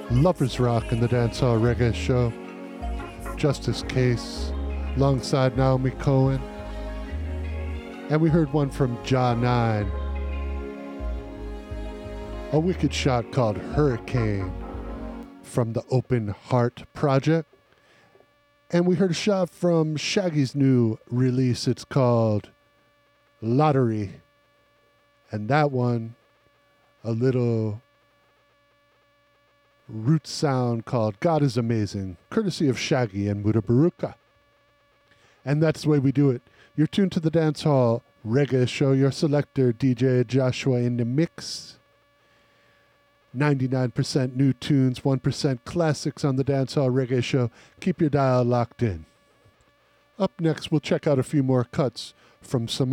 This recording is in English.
Lovers Rock in the Dancehall Reggae Show. Justice Case, alongside Naomi Cohen. And we heard one from Jah 9. A wicked shot called Hurricane from the Open Heart Project. And we heard a shot from Shaggy's new release. It's called Lottery. And that one, a little root sound called God is Amazing, courtesy of Shaggy and Mutabaruka. And that's the way we do it. You're tuned to the Dancehall Reggae Show. Your selector, DJ Joshua, in the mix. 99% new tunes, 1% classics on the Dancehall Reggae Show. Keep your dial locked in. Up next, we'll check out a few more cuts from some